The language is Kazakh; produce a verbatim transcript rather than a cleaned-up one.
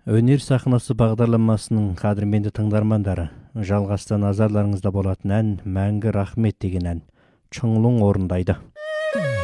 Өнер сахнасы бағдарламасының қадірменді тыңдармандары, жалғастан назарларыңызда болатын ән «Мәңгі рахмет» деген ән Чыңлың орындайды.